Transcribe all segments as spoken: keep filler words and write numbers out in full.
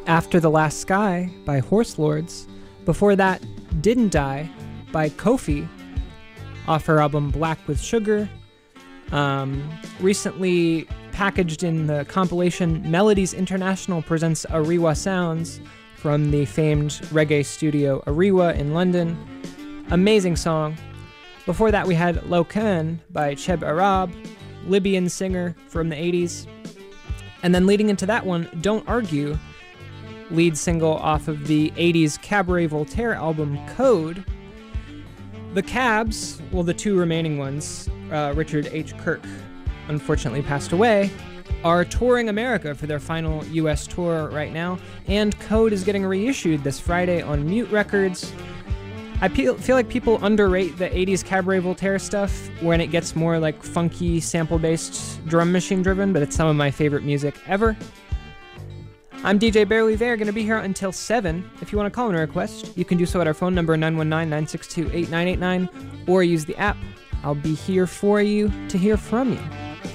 After the Last Sky by Horse Lords. Before that, Didn't Die by Kofi off her album Black with Sugar. Um, recently packaged in the compilation Melodies International presents Ariwa Sounds from the famed reggae studio Ariwa in London. Amazing song. Before that, we had Lokan by Cheb Arab, Libyan singer from the eighties. And then leading into that one, Don't Argue, lead single off of the eighties Cabaret Voltaire album Code. The Cabs, well, the two remaining ones, uh, Richard H. Kirk unfortunately passed away, are touring America for their final U S tour right now, and Code is getting reissued this Friday on Mute Records. I feel like people underrate the eighties Cabaret Voltaire stuff when it gets more like funky, sample-based, drum machine-driven, but it's some of my favorite music ever. I'm D J Barely There, going to be here until seven. If you want to call in a request, you can do so at our phone number nine one nine, nine six two, eight nine eight nine, or use the app. I'll be here for you to hear from you.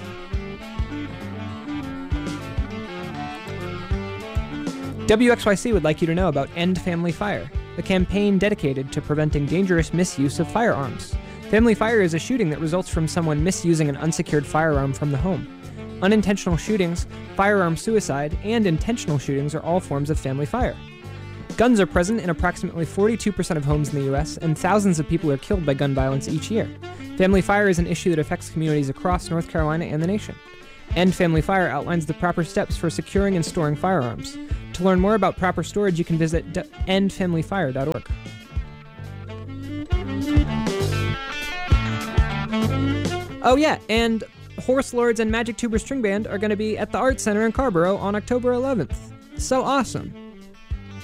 W X Y C would like you to know about End Family Fire, the campaign dedicated to preventing dangerous misuse of firearms. Family Fire is a shooting that results from someone misusing an unsecured firearm from the home. Unintentional shootings, firearm suicide, and intentional shootings are all forms of family fire. Guns are present in approximately forty-two percent of homes in the U S, and thousands of people are killed by gun violence each year. Family fire is an issue that affects communities across North Carolina and the nation. End Family Fire outlines the proper steps for securing and storing firearms. To learn more about proper storage, you can visit d- end family fire dot org. Oh yeah, and Horse Lords and Magic Tuber String Band are going to be at the Art Center in Carborough on October eleventh. So awesome.